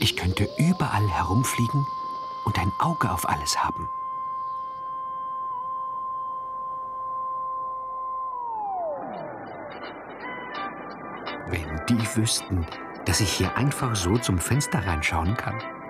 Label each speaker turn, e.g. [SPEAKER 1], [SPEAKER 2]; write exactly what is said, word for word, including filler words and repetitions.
[SPEAKER 1] Ich könnte überall herumfliegen und ein Auge auf alles haben. Wenn die wüssten, dass ich hier einfach so zum Fenster reinschauen kann.